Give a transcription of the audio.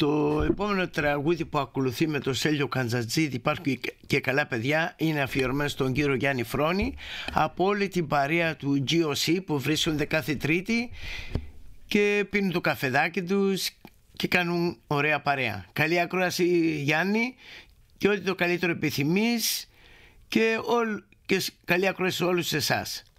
Το επόμενο τραγούδι που ακολουθεί με το Στέλιο Καντζατζίδη, Υπάρχουν και καλά παιδιά, είναι αφιερωμένο στον κύριο Γιάννη Φρόνη, από όλη την παρέα του GOC που βρίσκονται κάθε Τρίτη και πίνουν το καφεδάκι τους και κάνουν ωραία παρέα. Καλή ακρόαση Γιάννη, και ό,τι το καλύτερο επιθυμείς, και καλή ακρόαση σε όλους εσάς.